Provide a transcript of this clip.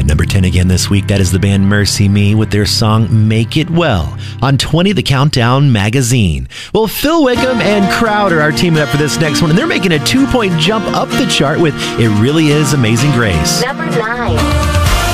At number 10 again this week, that is the band Mercy Me with their song Make It Well on 20, the Countdown Magazine. Well, Phil Wickham and Crowder are teaming up for this next one, and they're making a 2-point jump up the chart with It Really Is Amazing Grace. Number 9.